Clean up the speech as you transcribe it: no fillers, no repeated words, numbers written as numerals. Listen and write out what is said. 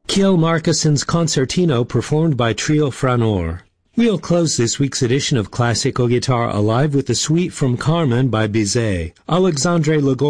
Kjell Markuson's Concertino performed by Trio Franor. We'll close this week's edition of Classical Guitar Alive with the suite from Carmen by Bizet. Alexandre Lagor